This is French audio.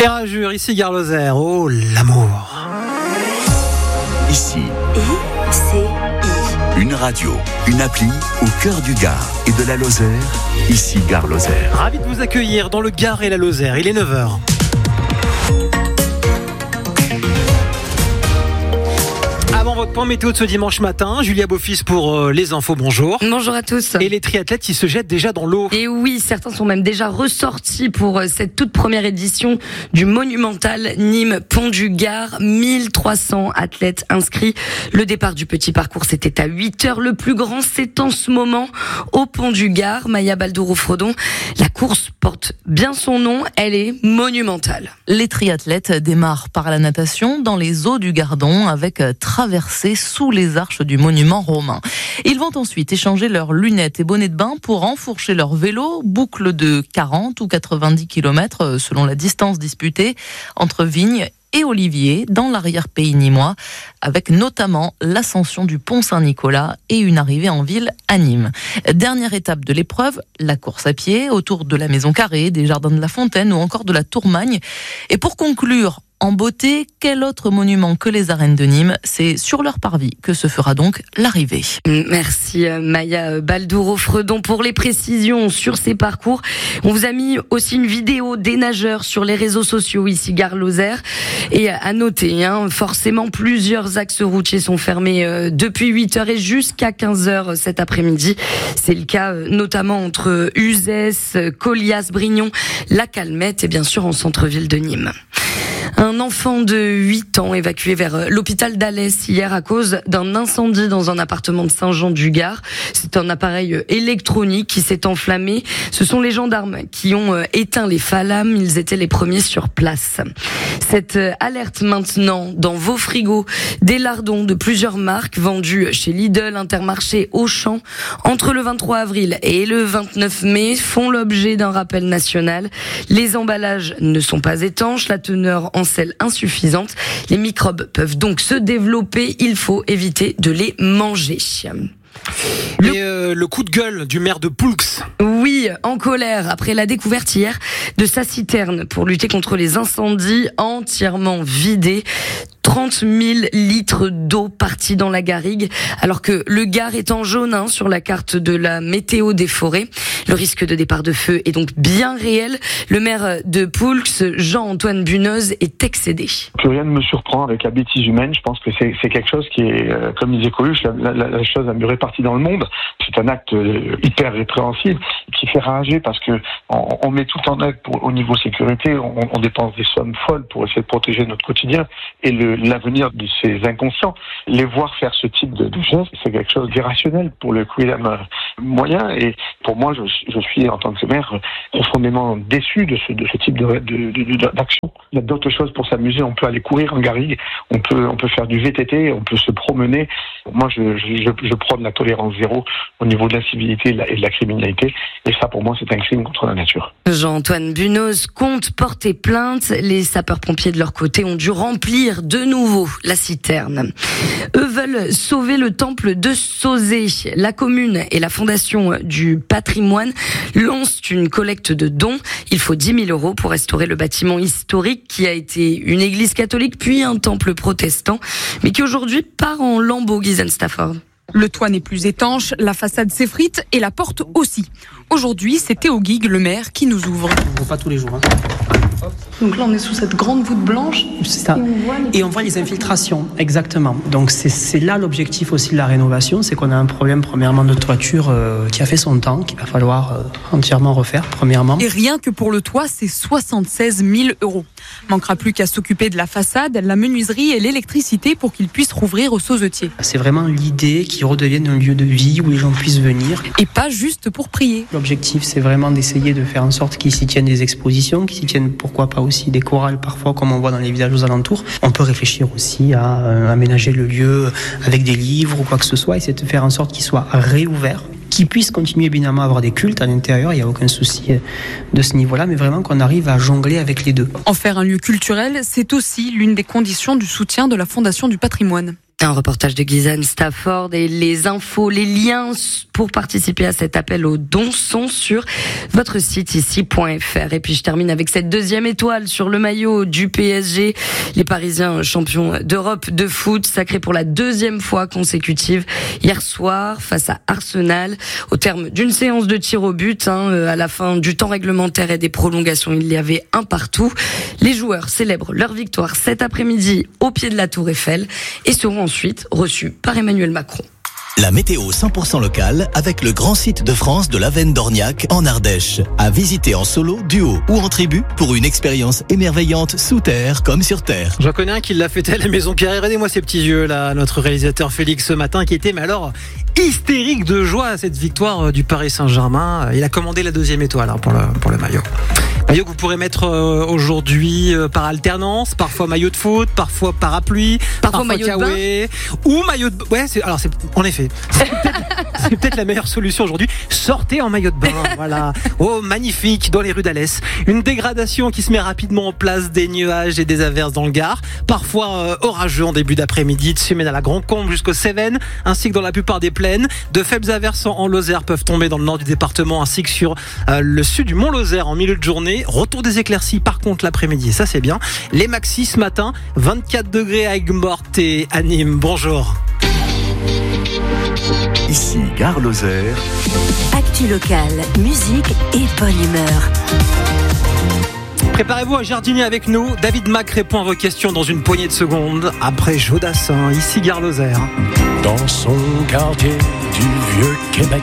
Terre à Jure, ici Gare Lozère. Oh, l'amour. Ici, ICI. une radio, une appli au cœur du Gard et de la Lozère. Ici Gare Lozère. Ravi de vous accueillir dans le Gard et la Lozère. Il est 9h. Avant votre point météo de ce dimanche matin, Julia Beaufils pour les infos, bonjour. Bonjour à tous. Et les triathlètes qui se jettent déjà dans l'eau. Et oui, certains sont même déjà ressortis pour cette toute première édition du Monumental Nîmes Pont du Gard. 1300 athlètes inscrits. Le départ du petit parcours, c'était à 8h. Le plus grand, c'est en ce moment au Pont du Gard. Maya Baldouro-Frodon, la course porte bien son nom. Elle est monumentale. Les triathlètes démarrent par la natation dans les eaux du Gardon avec traversée sous les arches du monument romain. Ils vont ensuite échanger leurs lunettes et bonnets de bain pour enfourcher leur vélo, boucle de 40 ou 90 km selon la distance disputée entre Vignes et Olivier dans l'arrière-pays nîmois, avec notamment l'ascension du pont Saint-Nicolas et une arrivée en ville à Nîmes. Dernière étape de l'épreuve, la course à pied autour de la Maison Carrée, des Jardins de la Fontaine ou encore de la Tourmagne. Et pour conclure, en beauté, quel autre monument que les arènes de Nîmes? C'est sur leur parvis que se fera donc l'arrivée. Merci Maya Baldouro-Frodon pour les précisions sur ces parcours. On vous a mis aussi une vidéo des nageurs sur les réseaux sociaux ici Gare Lozère. Et à noter, forcément plusieurs axes routiers sont fermés depuis 8h et jusqu'à 15h cet après-midi. C'est le cas notamment entre Uzès, Colias, Brignon, La Calmette et bien sûr en centre-ville de Nîmes. Un enfant de 8 ans évacué vers l'hôpital d'Alès hier à cause d'un incendie dans un appartement de Saint-Jean-du-Gard. C'est un appareil électronique qui s'est enflammé. Ce sont les gendarmes qui ont éteint les flammes. Ils étaient les premiers sur place. Cette alerte maintenant dans vos frigos. Des lardons de plusieurs marques vendus chez Lidl, Intermarché, Auchan entre le 23 avril et le 29 mai font l'objet d'un rappel national. Les emballages ne sont pas étanches, la teneur en sel insuffisante. Les microbes peuvent donc se développer. Il faut éviter de les manger. Le coup de gueule du maire de Poulx. Oui, en colère après la découverte hier de sa citerne pour lutter contre les incendies entièrement vidée. 30 000 litres d'eau partis dans la garrigue, alors que le Gard est en jaune sur la carte de la météo des forêts. Le risque de départ de feu est donc bien réel. Le maire de Poulx, Jean-Antoine Bunoz, est excédé. Plus rien ne me surprend avec la bêtise humaine. Je pense que c'est quelque chose qui est, comme disait Coluche, la chose la mieux répartie dans le monde. C'est un acte hyper répréhensible qui fait rager parce que on met tout en œuvre au niveau sécurité. On dépense des sommes folles pour essayer de protéger notre quotidien et l'avenir de ces inconscients. Les voir faire ce type de geste, c'est quelque chose d'irrationnel pour le quidam moyen. Et pour moi, je suis en tant que maire profondément déçu de ce type d'action. Il y a d'autres choses pour s'amuser. On peut aller courir en garrigue, on peut faire du VTT, on peut se promener. Moi, je prône la tolérance zéro au niveau de la civilité et de la criminalité. Et ça, pour moi, c'est un crime contre la nature. Jean-Antoine Bunoz compte porter plainte. Les sapeurs-pompiers, de leur côté, ont dû remplir de nouveau la citerne. Eux veulent sauver le temple de Sauzé. La commune et la Fondation du patrimoine lancent une collecte de dons. Il faut 10 000 € pour restaurer le bâtiment historique qui a été une église catholique puis un temple protestant, mais qui aujourd'hui part en lambeaux, Ghislaine Stafford. Le toit n'est plus étanche, la façade s'effrite et la porte aussi. Aujourd'hui, c'est Théo Guigues, le maire, qui nous ouvre. On ne voit pas tous les jours. Donc là, on est sous cette grande voûte blanche. C'est ça. Et on voit les infiltrations, exactement. Donc c'est là l'objectif aussi de la rénovation, c'est qu'on a un problème premièrement de toiture qui a fait son temps, qu'il va falloir entièrement refaire premièrement. Et rien que pour le toit, c'est 76 000 €. Manquera plus qu'à s'occuper de la façade, la menuiserie et l'électricité pour qu'ils puissent rouvrir aux sauzetiers. C'est vraiment l'idée qu'ils redeviennent un lieu de vie où les gens puissent venir. Et pas juste pour prier. L'objectif, c'est vraiment d'essayer de faire en sorte qu'ils s'y tiennent des expositions, qu'ils s'y tiennent pourquoi pas aussi des chorales parfois comme on voit dans les villages aux alentours. On peut réfléchir aussi à aménager le lieu avec des livres ou quoi que ce soit, essayer de faire en sorte qu'il soit réouvert, qu'il puisse continuer évidemment à avoir des cultes à l'intérieur, il n'y a aucun souci de ce niveau-là, mais vraiment qu'on arrive à jongler avec les deux. En faire un lieu culturel, c'est aussi l'une des conditions du soutien de la Fondation du patrimoine. Un reportage de Guyzane Stafford et les infos, les liens pour participer à cet appel aux dons sont sur votre site ici.fr. Et puis je termine avec cette deuxième étoile sur le maillot du PSG. Les Parisiens champions d'Europe de foot, sacrés pour la deuxième fois consécutive hier soir face à Arsenal. Au terme d'une séance de tir au but, à la fin du temps réglementaire et des prolongations, il y avait un partout. Les joueurs célèbrent leur victoire cet après-midi au pied de la Tour Eiffel et seront ensuite reçus par Emmanuel Macron. La météo 100% locale avec le grand site de France de l'Avenne d'Orniac en Ardèche. À visiter en solo, duo ou en tribu pour une expérience émerveillante sous terre comme sur terre. J'en connais un qui l'a fêté à la maison Pierre. Regardez-moi ces petits yeux là, notre réalisateur Félix ce matin qui était mais alors hystérique de joie à cette victoire du Paris Saint-Germain. Il a commandé la deuxième étoile pour le maillot. Maillot que vous pourrez mettre aujourd'hui par alternance, parfois maillot de foot, parfois parapluie, parfois maillot de bain ou maillot de ouais, c'est en effet. C'est peut-être la meilleure solution aujourd'hui. Sortez en maillot de bain, voilà. Oh, magnifique dans les rues d'Alès. Une dégradation qui se met rapidement en place, des nuages et des averses dans le Gard, parfois orageux en début d'après-midi, de semaine à la Grand-Combe jusqu'aux Cévennes, ainsi que dans la plupart des plaines. De faibles averses en Lozère peuvent tomber dans le nord du département, ainsi que sur le sud du Mont-Lozère en milieu de journée. Retour des éclaircies par contre l'après-midi, ça c'est bien. Les maxis ce matin, 24 degrés à Aigues-Mortes et à Nîmes. Bonjour. Ici Gare Lozère. Actu locale, musique et bonne humeur. Préparez-vous à jardiner avec nous. David Mac répond à vos questions dans une poignée de secondes. Après Jodassin, ici Gare Lozère. Dans son quartier du vieux Québec,